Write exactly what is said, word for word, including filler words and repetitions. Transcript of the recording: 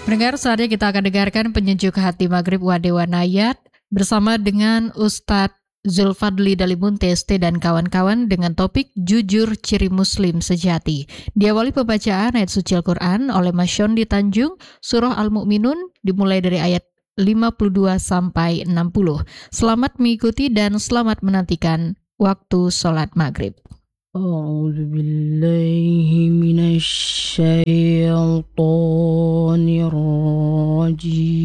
Pendengar, saatnya kita akan dengarkan penyejuk hati Maghrib Wadewan Ayat bersama dengan Ustadz Zulfadli Dalimun T S T dan kawan-kawan dengan topik Jujur Ciri Muslim Sejati. Diawali pembacaan ayat suci Al-Quran oleh Mas Shondi Tanjung, Surah Al-Mu'minun dimulai dari ayat lima puluh dua sampai enam puluh. Selamat mengikuti dan selamat menantikan waktu sholat Maghrib. أعوذ بالله من الشيطان الرجيم